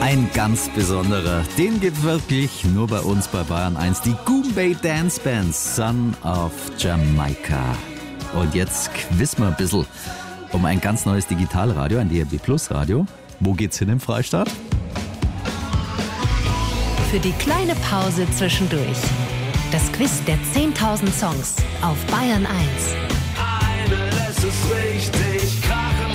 Ein ganz besonderer, den gibt wirklich nur bei uns bei Bayern 1. Die Goombay Dance Band, Son of Jamaica. Und jetzt quizzen wir ein bisschen um ein ganz neues Digitalradio, ein DAB+ Radio. Wo geht's hin im Freistaat? Für die kleine Pause zwischendurch. Das Quiz der 10.000 Songs auf Bayern 1. Eine lässt es richtig krachen.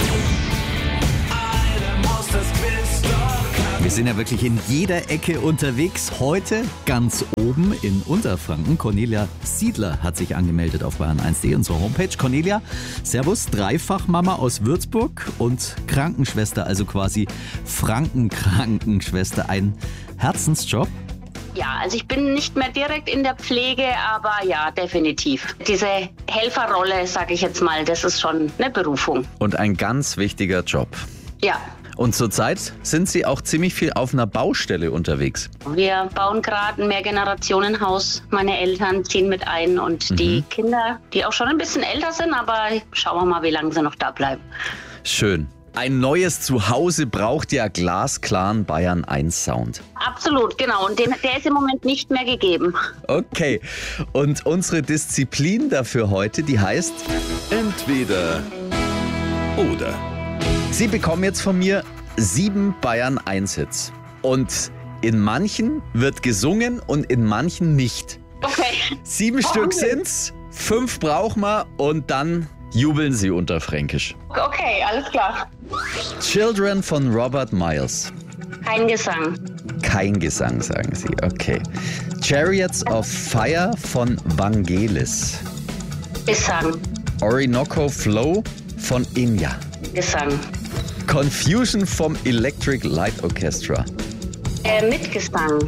Eine muss das Quiz doch können. Wir sind ja wirklich in jeder Ecke unterwegs. Heute ganz oben in Unterfranken. Cornelia Siedler hat sich angemeldet auf bayern1.de, unsere Homepage. Cornelia, servus, Dreifachmama aus Würzburg und Krankenschwester, also quasi Franken-Krankenschwester. Ein Herzensjob. Ja, also ich bin nicht mehr direkt in der Pflege, aber ja, definitiv. Diese Helferrolle, sage ich jetzt mal, das ist schon eine Berufung. Und ein ganz wichtiger Job. Ja, Und zurzeit sind Sie auch ziemlich viel auf einer Baustelle unterwegs. wir bauen gerade ein Mehrgenerationenhaus. Meine Eltern ziehen mit ein und die Kinder, die auch schon ein bisschen älter sind, aber schauen wir mal, wie lange sie noch da bleiben. Schön. Ein neues Zuhause braucht ja glasklaren Bayern 1 Sound. Absolut, genau. Und der ist im Moment nicht mehr gegeben. Okay. Und unsere Disziplin dafür heute, die heißt, Entweder oder. Sie bekommen jetzt von mir 7 Bayern 1 Hits. Und in manchen wird gesungen und in manchen nicht. Okay. 7 Stück sind's, 5 brauchen wir und dann jubeln Sie unter Fränkisch. Okay, alles klar. Children von Robert Miles. Kein Gesang. Kein Gesang, sagen Sie. Okay. Chariots of Fire von Vangelis. Gesang. Orinoco Flow von Inya. Gesang. Confusion vom Electric Light Orchestra. Mit Gesang.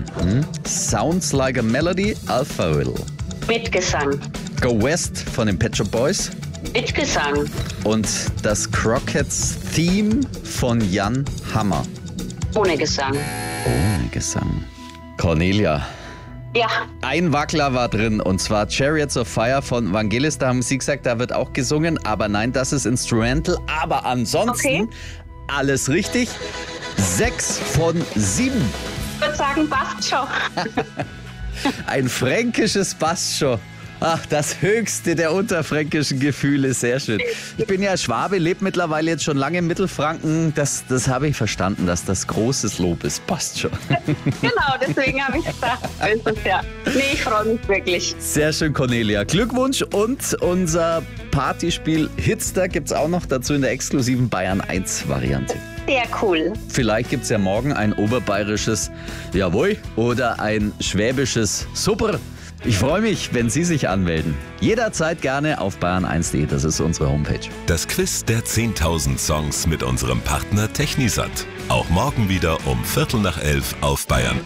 Sounds Like a Melody, Alphaville. Mit Gesang. Go West von den Pet Shop Boys. Mit Gesang. Und das Crockett's Theme von Jan Hammer. Ohne Gesang. Ohne Gesang. Cornelia, Ja, ein Wackler war drin und zwar Chariots of Fire von Vangelis. Da haben Sie gesagt, da wird auch gesungen, aber nein, das ist Instrumental. Aber ansonsten alles richtig. 6 von 7. ich würde sagen, passt schon. Ein fränkisches Bastscho. Ach, das höchste der unterfränkischen Gefühle, sehr schön. Ich bin ja Schwabe, lebe mittlerweile jetzt schon lange in Mittelfranken. Das habe ich verstanden, dass das großes Lob ist. Passt schon. Genau, deswegen habe ich gesagt, ist es ja. Nee, ich freue mich wirklich. Sehr schön, Cornelia. Glückwunsch und unser Partyspiel Hitster gibt es auch noch dazu in der exklusiven Bayern 1 Variante. Sehr cool. Vielleicht gibt es ja morgen ein oberbayerisches Jawohl oder ein schwäbisches Super. Ich freue mich, wenn Sie sich anmelden. Jederzeit gerne auf bayern1.de, das ist unsere Homepage. Das Quiz der 10.000 Songs mit unserem Partner Technisat. Auch morgen wieder um 11:45 auf Bayern